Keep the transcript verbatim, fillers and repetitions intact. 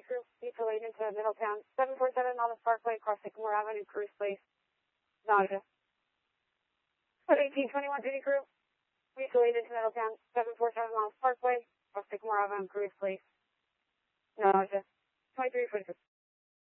crew, vehicle eight into Middletown, seven four seven Monmouth Parkway, cross Sycamore Avenue, Cruise Place, Nausea. eighteen twenty-one duty crew, vehicle eight into Middletown, seven four seven Monmouth Parkway, cross Sycamore Avenue, Cruise Place, Nausea. twenty-three forty-six.